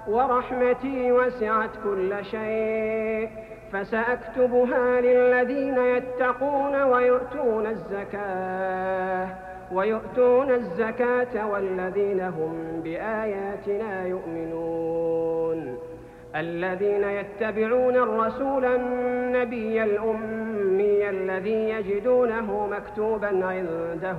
ورحمتي وسعت كل شيء فسأكتبها للذين يتقون ويؤتون الزكاة والذين هم بآياتنا يؤمنون الذين يتبعون الرسول النبي الأمي الذي يجدونه مكتوبا عندهم